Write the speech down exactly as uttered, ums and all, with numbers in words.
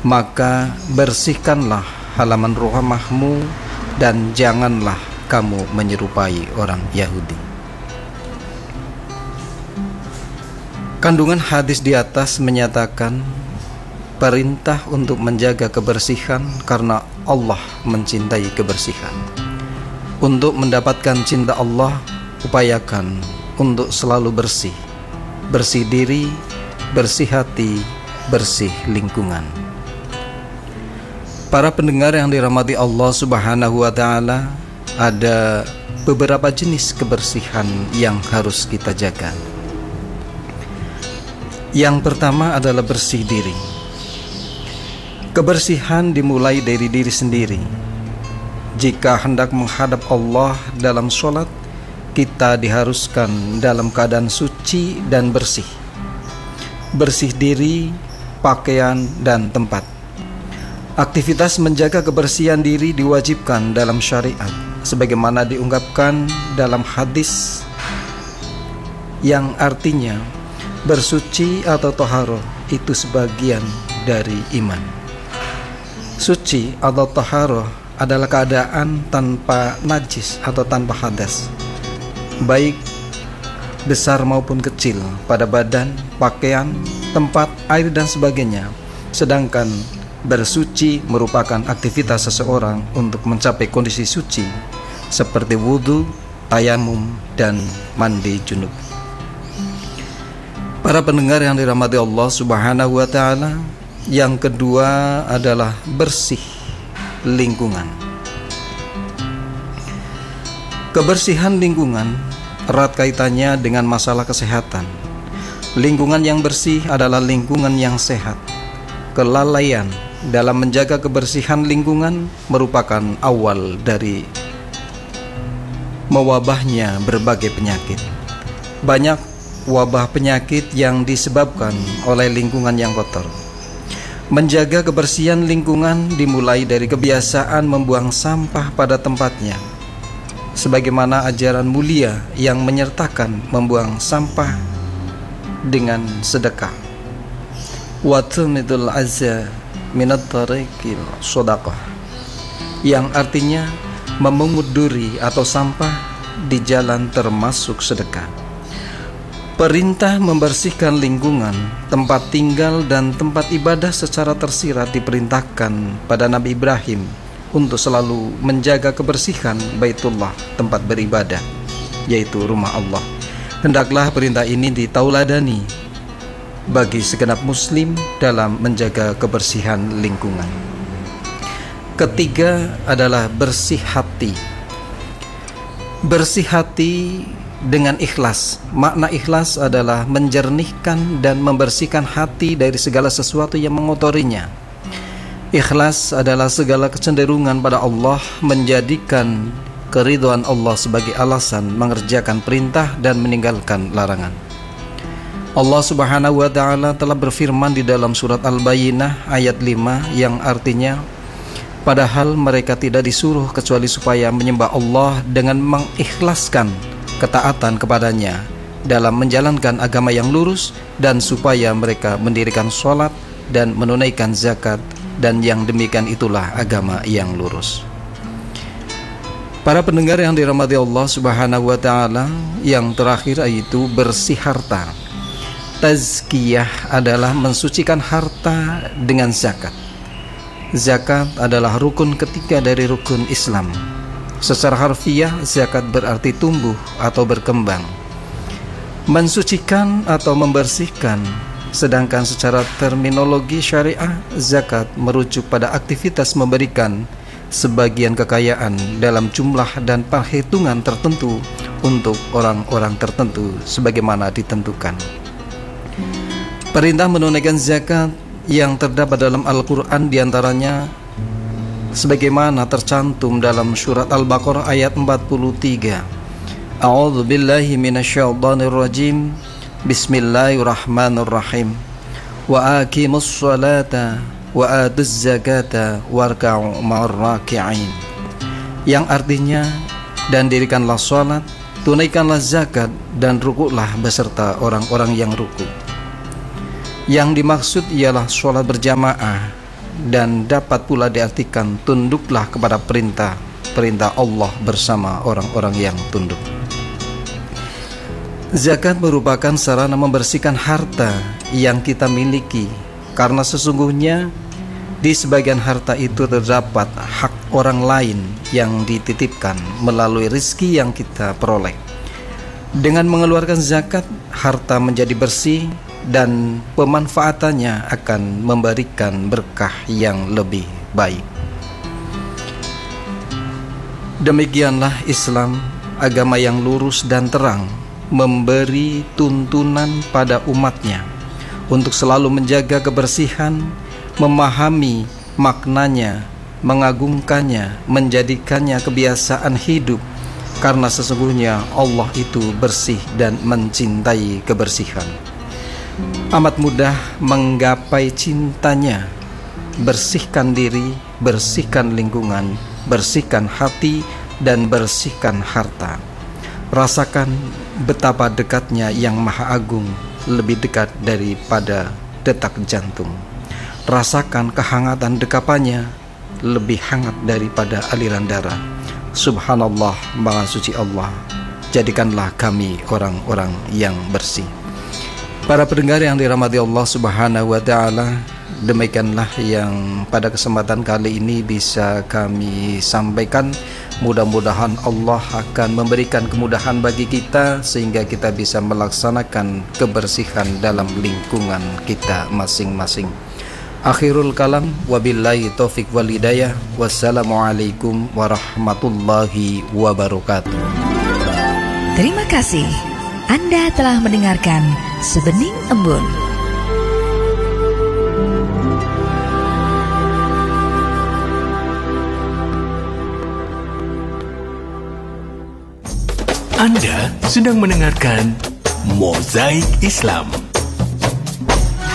maka bersihkanlah halaman rumahmu dan janganlah kamu menyerupai orang Yahudi. Kandungan hadis di atas menyatakan perintah untuk menjaga kebersihan karena Allah mencintai kebersihan. Untuk mendapatkan cinta Allah, upayakan untuk selalu bersih. Bersih diri, bersih hati, bersih lingkungan. Para pendengar yang dirahmati Allah Subhanahu wa ta'ala, ada beberapa jenis kebersihan yang harus kita jaga. Yang pertama adalah bersih diri. Kebersihan dimulai dari diri sendiri. Jika hendak menghadap Allah dalam sholat, kita diharuskan dalam keadaan suci dan bersih. Bersih diri, pakaian, dan tempat. Aktivitas menjaga kebersihan diri diwajibkan dalam syariat, sebagaimana diungkapkan dalam hadis yang artinya bersuci atau toharoh itu sebagian dari iman. Suci atau toharoh adalah keadaan tanpa najis atau tanpa hadas, baik besar maupun kecil, pada badan, pakaian, tempat, air, dan sebagainya. Sedangkan bersuci merupakan aktivitas seseorang untuk mencapai kondisi suci, seperti wudhu, tayamum, dan mandi junub. Para pendengar yang dirahmati Allah Subhanahu wa ta'ala, yang kedua adalah bersih lingkungan. Kebersihan lingkungan erat kaitannya dengan masalah kesehatan. Lingkungan yang bersih adalah lingkungan yang sehat. Kelalaian dalam menjaga kebersihan lingkungan merupakan awal dari mewabahnya berbagai penyakit. Banyak wabah penyakit yang disebabkan oleh lingkungan yang kotor. Menjaga kebersihan lingkungan dimulai dari kebiasaan membuang sampah pada tempatnya, sebagaimana ajaran mulia yang menyertakan membuang sampah dengan sedekah. Wa tumidul azza minat tariqil shadaqah, yang artinya memungut duri atau sampah di jalan termasuk sedekah. Perintah membersihkan lingkungan, tempat tinggal, dan tempat ibadah secara tersirat diperintahkan pada Nabi Ibrahim untuk selalu menjaga kebersihan Baitullah, tempat beribadah, yaitu rumah Allah. Hendaklah perintah ini ditauladani bagi segenap muslim dalam menjaga kebersihan lingkungan. Ketiga adalah bersih hati. Bersih hati dengan ikhlas. Makna ikhlas adalah menjernihkan dan membersihkan hati dari segala sesuatu yang mengotorinya. Ikhlas adalah segala kecenderungan pada Allah, menjadikan keridhaan Allah sebagai alasan mengerjakan perintah dan meninggalkan larangan. Allah Subhanahu wa ta'ala telah berfirman di dalam surat Al-Bayyinah ayat lima, yang artinya, padahal mereka tidak disuruh kecuali supaya menyembah Allah dengan mengikhlaskan ketaatan kepadanya dalam menjalankan agama yang lurus, dan supaya mereka mendirikan sholat dan menunaikan zakat, dan yang demikian itulah agama yang lurus. Para pendengar yang dirahmati Allah Subhanahu wa ta'ala, yang terakhir yaitu bersih harta. Tazkiyah adalah mensucikan harta dengan zakat. Zakat adalah rukun ketiga dari rukun Islam. Secara harfiah, zakat berarti tumbuh atau berkembang, mensucikan atau membersihkan. Sedangkan secara terminologi syariah, zakat merujuk pada aktivitas memberikan sebagian kekayaan dalam jumlah dan perhitungan tertentu untuk orang-orang tertentu sebagaimana ditentukan. Perintah menunaikan zakat yang terdapat dalam Al-Quran diantaranya sebagaimana tercantum dalam surat Al-Baqarah ayat empat puluh tiga. A'udzu billahi minasyaitonir rajim. Bismillahirrahmanirrahim. Wa aqimus sholata wa atuz zakata warka'u ma'ar raki'in. Yang artinya, dan dirikanlah salat, tunaikanlah zakat, dan rukuklah beserta orang-orang yang ruku. Yang dimaksud ialah sholat berjamaah dan dapat pula diartikan tunduklah kepada perintah perintah Allah bersama orang-orang yang tunduk. Zakat merupakan sarana membersihkan harta yang kita miliki, karena sesungguhnya di sebagian harta itu terdapat hak orang lain yang dititipkan melalui rizki yang kita peroleh. Dengan mengeluarkan zakat, harta menjadi bersih dan pemanfaatannya akan memberikan berkah yang lebih baik. Demikianlah Islam, agama yang lurus dan terang, memberi tuntunan pada umatnya untuk selalu menjaga kebersihan, memahami maknanya, mengagungkannya, menjadikannya kebiasaan hidup, karena sesungguhnya Allah itu bersih dan mencintai kebersihan. Amat mudah menggapai cintanya. Bersihkan diri, bersihkan lingkungan, bersihkan hati, dan bersihkan harta. Rasakan betapa dekatnya Yang Maha Agung, lebih dekat daripada detak jantung. Rasakan kehangatan dekapannya, lebih hangat daripada aliran darah. Subhanallah, Maha Suci Allah. Jadikanlah kami orang-orang yang bersih. Para pendengar yang dirahmati Allah Subhanahu wa Ta'ala, demikianlah yang pada kesempatan kali ini bisa kami sampaikan. Mudah-mudahan Allah akan memberikan kemudahan bagi kita sehingga kita bisa melaksanakan kebersihan dalam lingkungan kita masing-masing. Akhirul kalam, wabillahi taufik wal hidayah. Wassalamualaikum warahmatullahi wabarakatuh. Terima kasih. Anda telah mendengarkan Sebening Embun. Anda sedang mendengarkan Mozaik Islam.